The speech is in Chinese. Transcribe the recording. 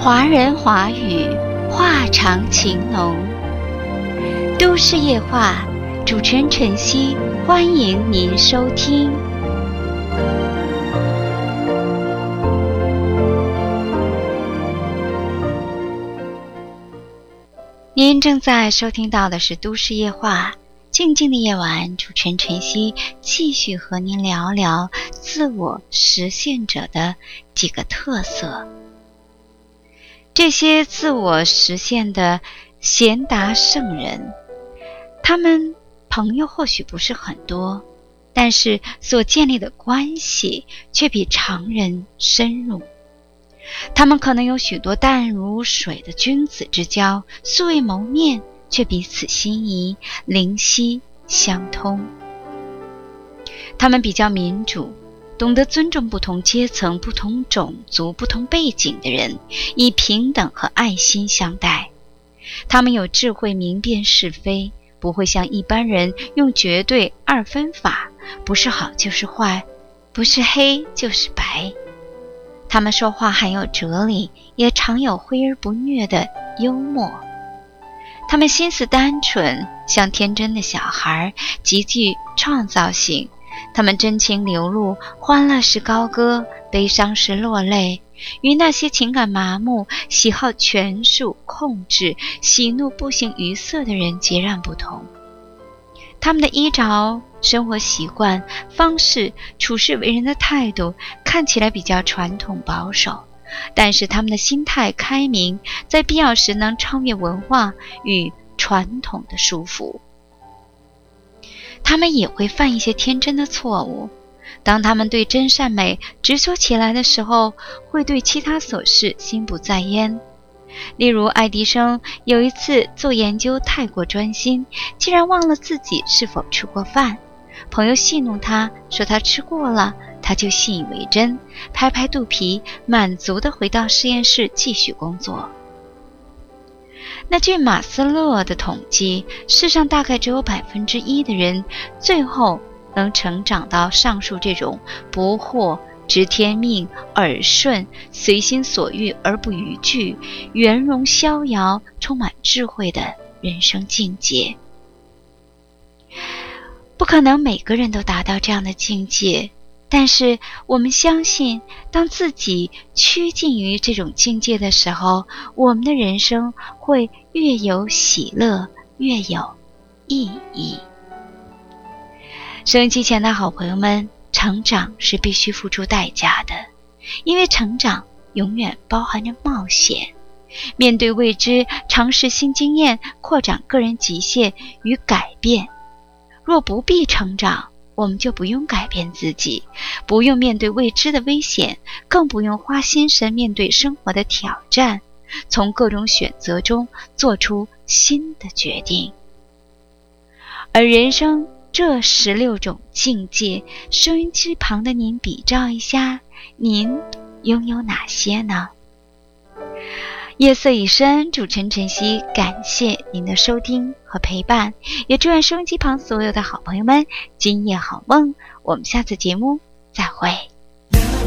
华人华语，话长情浓。都市夜话，主持人晨曦，欢迎您收听。您正在收听到的是都市夜话，静静的夜晚，主持人晨曦继续和您聊聊自我实现者的几个特色。这些自我实现的贤达圣人，他们朋友或许不是很多，但是所建立的关系却比常人深入。他们可能有许多淡如水的君子之交，素未谋面，却彼此心仪，灵犀相通。他们比较民主，懂得尊重不同阶层、不同种族、不同背景的人，以平等和爱心相待。他们有智慧，明辨是非，不会像一般人用绝对二分法，不是好就是坏，不是黑就是白。他们说话很有哲理，也常有诙而不虐的幽默。他们心思单纯，像天真的小孩，极具创造性。他们真情流露，欢乐时高歌，悲伤时落泪，与那些情感麻木、喜好权术控制、喜怒不形于色的人截然不同。他们的衣着、生活习惯、方式、处事为人的态度看起来比较传统保守，但是他们的心态开明，在必要时能超越文化与传统的束缚。他们也会犯一些天真的错误，当他们对真善美执着起来的时候，会对其他琐事心不在焉。例如爱迪生有一次做研究太过专心，竟然忘了自己是否吃过饭。朋友戏弄他，说他吃过了，他就信以为真，拍拍肚皮，满足地回到实验室继续工作。那据马斯洛的统计，世上大概只有1%的人最后能成长到上述这种不惑、知天命、耳顺、随心所欲而不逾矩、圆融逍遥、充满智慧的人生境界。不可能每个人都达到这样的境界，但是我们相信，当自己趋近于这种境界的时候，我们的人生会越有喜乐，越有意义。收音机前的好朋友们，成长是必须付出代价的，因为成长永远包含着冒险。面对未知，尝试新经验，扩展个人极限与改变。若不必成长，我们就不用改变自己，不用面对未知的危险，更不用花心神面对生活的挑战，从各种选择中做出新的决定。而人生这16种境界，收音机旁的您比照一下，您拥有哪些呢？夜色已深，主持人晨曦感谢您的收听和陪伴，也祝愿收音机旁所有的好朋友们今夜好梦。我们下次节目再会。